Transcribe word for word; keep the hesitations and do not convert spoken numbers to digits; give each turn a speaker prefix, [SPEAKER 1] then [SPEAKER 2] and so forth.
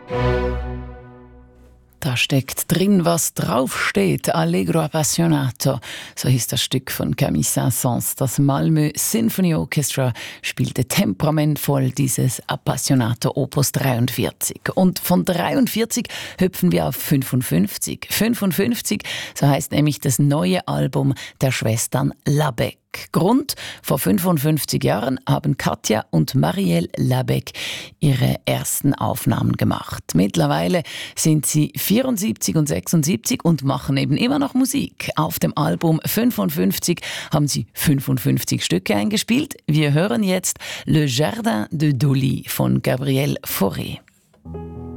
[SPEAKER 1] Da steckt drin, was draufsteht. Allegro appassionato. So hieß das Stück von Camille Saint-Saëns. Das Malmö Symphony Orchestra spielte temperamentvoll dieses Appassionato Opus dreiundvierzig. Und von dreiundvierzig hüpfen wir auf fünfundfünfzig. fünfundfünfzig, so heißt nämlich das neue Album der Schwestern Labèque. Grund: vor fünfundfünfzig Jahren haben Katja und Marielle Labèque ihre ersten Aufnahmen gemacht. Mittlerweile sind sie vierundsiebzig und sechsundsiebzig und machen eben immer noch Musik. Auf dem Album fünfundfünfzig haben sie fünfundfünfzig Stücke eingespielt. Wir hören jetzt Le Jardin de Dolly von Gabriel Fauré.